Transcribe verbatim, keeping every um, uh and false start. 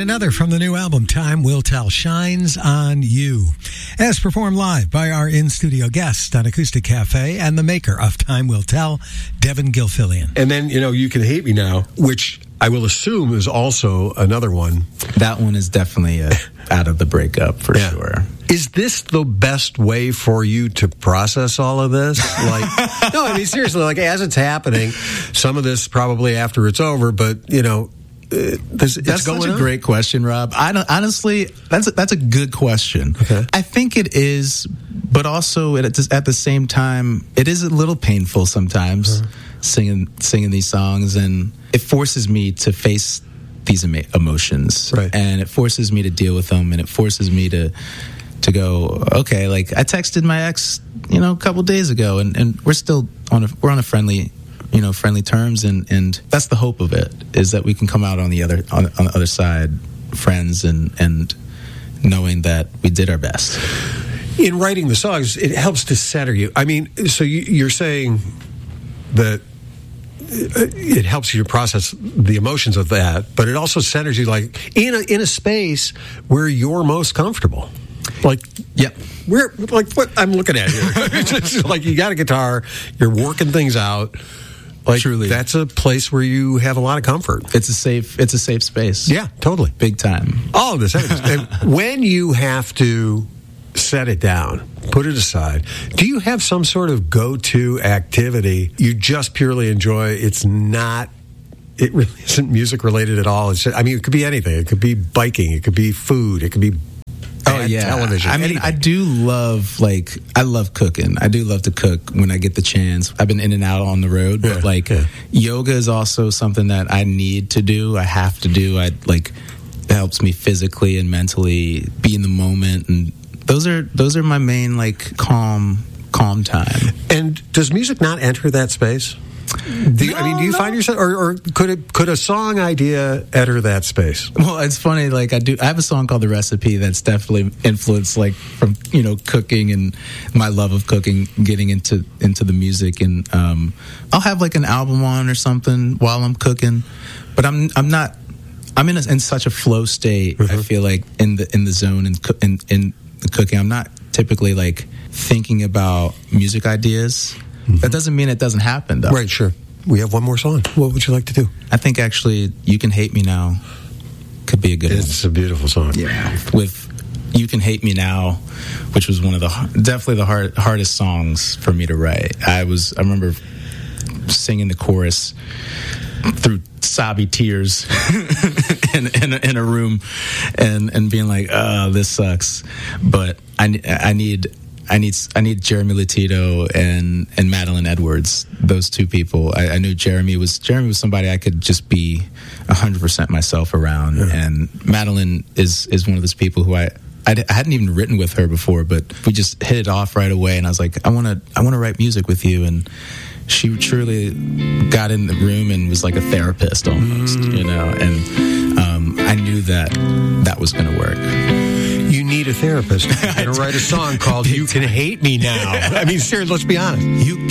another from the new album, Time Will Tell, Shines on You, as performed live by our in-studio guest on Acoustic Cafe and the maker of Time Will Tell, Devin Gilfillian. And then, you know, You Can Hate Me Now, which I will assume is also another one. That one is definitely a, out of the breakup, for yeah. sure. Is this the best way for you to process all of this? Like, no, I mean, seriously, like, as it's happening, some of this probably after it's over, but, you know, Uh, this, that's going such a on? great question, Rob. I don't, honestly, that's a, that's a good question. Okay. I think it is, but also at, at the same time, it is a little painful sometimes uh-huh. singing singing these songs, and it forces me to face these emo- emotions, right. and it forces me to deal with them, and it forces me to to go, okay, like I texted my ex, you know, a couple days ago, and, and we're still on a we're on a friendly. you know, friendly terms, and, and that's the hope of it, is that we can come out on the other on, on the other side, friends, and and knowing that we did our best. In writing the songs, it helps to center you. I mean, so you, you're saying that it helps you to process the emotions of that, but it also centers you, like, in a, in a space where you're most comfortable. Like, yeah, we're like what I'm looking at here. It's just like you got a guitar, you're working things out. Like, truly, that's a place where you have a lot of comfort. It's a safe. It's a safe space. Yeah, totally, big time. All of this. And when you have to set it down, put it aside, do you have some sort of go-to activity you just purely enjoy? It's not. It really isn't music related at all. It's just, I mean, it could be anything. It could be biking. It could be food. It could be. Oh yeah, television. I mean, anything. I do love like I love cooking. I do love to cook when I get the chance. I've been in and out on the road, but yeah, like yeah. yoga is also something that I need to do. I have to do. I like it helps me physically and mentally be in the moment, and those are those are my main like calm calm time. And does music not enter that space? Do you, no, I mean, do you no. find yourself, or, or could it, could a song idea enter that space? Well, it's funny. Like I do, I have a song called "The Recipe" that's definitely influenced, like from you know cooking and my love of cooking, getting into into the music, and um, I'll have like an album on or something while I'm cooking, but I'm I'm not. I'm in a, in such a flow state. Mm-hmm. I feel like in the in the zone and in, in in the cooking. I'm not typically like thinking about music ideas. Mm-hmm. That doesn't mean it doesn't happen, though. Right, sure. We have one more song. What would you like to do? I think, actually, You Can Hate Me Now could be a good it's one. It's a beautiful song. Yeah. With You Can Hate Me Now, which was one of the, definitely the hard, hardest songs for me to write. I was, I remember singing the chorus through sobby tears in, in, a, in a room and, and being like, oh, this sucks. But I, I need... I need I need Jeremy Latito and, and Madeline Edwards. Those two people. I, I knew Jeremy was Jeremy was somebody I could just be a hundred percent myself around. Yeah. And Madeline is, is one of those people who I, I I hadn't even written with her before, but we just hit it off right away. And I was like, I want to I want to write music with you. And she truly got in the room and was like a therapist almost, mm. you know. And um, I knew that that was going to work. You need a therapist. I'm going to write a song called You Can Hate Me Now. I mean, seriously, let's be honest. You